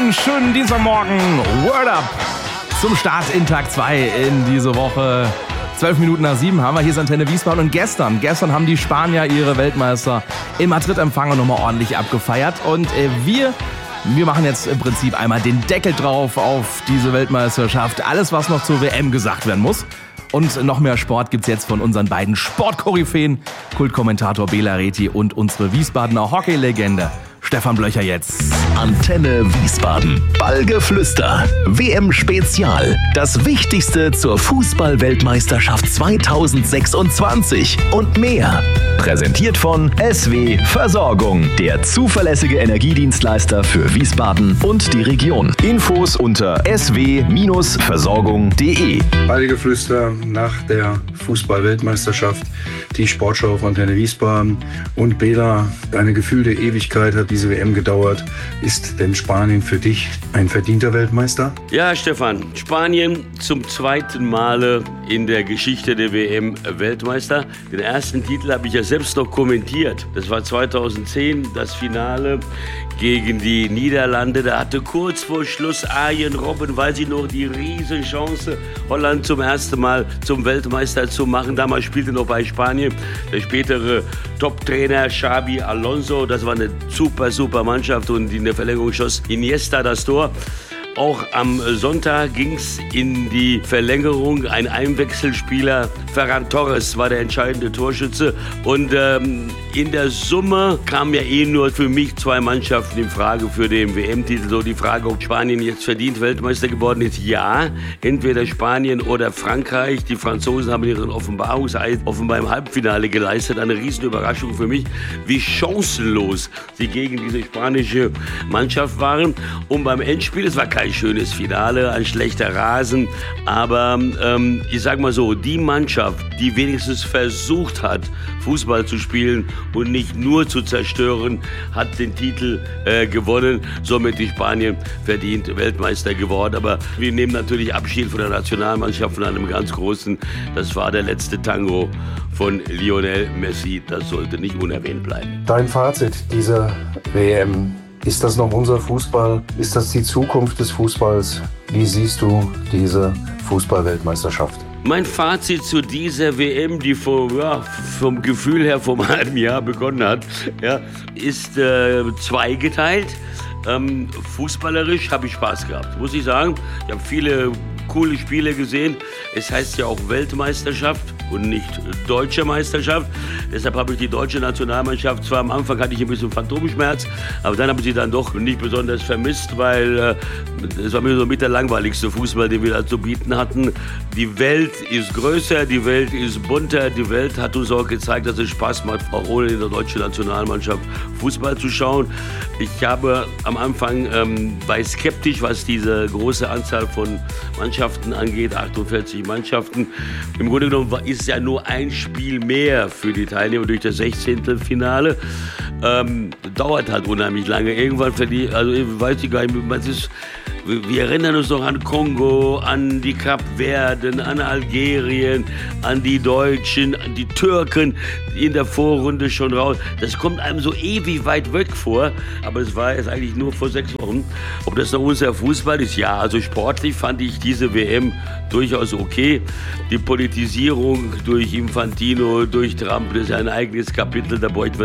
Einen schönen Dienstagmorgen. Word up zum Start in Tag 2 in diese Woche. 12 Minuten nach 7 haben wir. Hier ist Antenne Wiesbaden. Und gestern haben die Spanier ihre Weltmeister in Madrid empfangen und nochmal ordentlich abgefeiert. Und wir machen jetzt im Prinzip einmal den Deckel drauf auf diese Weltmeisterschaft. Alles, was noch zur WM gesagt werden muss. Und noch mehr Sport gibt's jetzt von unseren beiden Sportkoryphäen, Kultkommentator Bela Reti und unsere Wiesbadener Hockeylegende Stefan Blöcher jetzt. Antenne Wiesbaden. Ballgeflüster. WM-Spezial. Das Wichtigste zur Fußball-Weltmeisterschaft 2026 und mehr. Präsentiert von SW Versorgung. Der zuverlässige Energiedienstleister für Wiesbaden und die Region. Infos unter sw-versorgung.de. Ballgeflüster nach der Fußball-Weltmeisterschaft. Die Sportschau von Antenne Wiesbaden. Und Bela, deine gefühlte Ewigkeit hat diese WM gedauert. Ist denn Spanien für dich ein verdienter Weltmeister? Ja, Stefan, Spanien zum zweiten Male in der Geschichte der WM Weltmeister. Den ersten Titel habe ich ja selbst noch kommentiert. Das war 2010, das Finale gegen die Niederlande. Da hatte kurz vor Schluss Arjen Robben, weiß ich noch, die Riesenchance, Holland zum ersten Mal zum Weltmeister zu machen. Damals spielte noch bei Spanien der spätere Top-Trainer Xabi Alonso. Das war eine super Mannschaft und in der Verlängerung schoss Iniesta das Tor. Auch am Sonntag ging es in die Verlängerung. Ein Einwechselspieler, Ferran Torres, war der entscheidende Torschütze. Und in der Summe kamen ja nur für mich zwei Mannschaften in Frage für den WM-Titel. So die Frage, ob Spanien jetzt verdient Weltmeister geworden ist. Ja, entweder Spanien oder Frankreich. Die Franzosen haben ihren Offenbarungseid offenbar im Halbfinale geleistet. Eine Riesenüberraschung für mich, wie chancenlos sie gegen diese spanische Mannschaft waren. Und beim Endspiel, es war kein schönes Finale, ein schlechter Rasen, aber ich sag mal so, die Mannschaft, die wenigstens versucht hat, Fußball zu spielen und nicht nur zu zerstören, hat den Titel gewonnen. Somit die Spanien verdient Weltmeister geworden. Aber wir nehmen natürlich Abschied von der Nationalmannschaft, von einem ganz großen. Das war der letzte Tango von Lionel Messi. Das sollte nicht unerwähnt bleiben. Dein Fazit dieser WM. Ist das noch unser Fußball? Ist das die Zukunft des Fußballs? Wie siehst du diese Fußball-Weltmeisterschaft? Mein Fazit zu dieser WM, die vom Gefühl her vor einem halben Jahr begonnen hat, ist zweigeteilt. Fußballerisch habe ich Spaß gehabt, muss ich sagen. Ich habe viele coole Spiele gesehen. Es heißt ja auch Weltmeisterschaft und nicht Deutsche Meisterschaft. Deshalb habe ich die deutsche Nationalmannschaft, zwar am Anfang hatte ich ein bisschen Phantomschmerz, aber dann habe ich sie dann doch nicht besonders vermisst, weil es war mir so mit der langweiligste Fußball, den wir da zu bieten hatten. Die Welt ist größer, die Welt ist bunter, die Welt hat uns auch gezeigt, dass es Spaß macht, auch ohne in der deutschen Nationalmannschaft Fußball zu schauen. Ich habe am Anfang war ich skeptisch, was diese große Anzahl von Mannschaften angeht, 48 Mannschaften. Im Grunde genommen ist es ja nur ein Spiel mehr für die Teilnehmer durch das 16. Finale. Dauert halt unheimlich lange. Irgendwann weiß ich gar nicht, wir erinnern uns noch an Kongo, an die Kapverden, an Algerien, an die Deutschen, an die Türken in der Vorrunde schon raus. Das kommt einem so ewig weit weg vor, aber es war jetzt eigentlich nur vor 6 Wochen. Ob das noch unser Fußball ist? Ja, also sportlich fand ich diese WM durchaus okay. Die Politisierung durch Infantino, durch Trump, das ist ein eigenes Kapitel, da bräuchten wir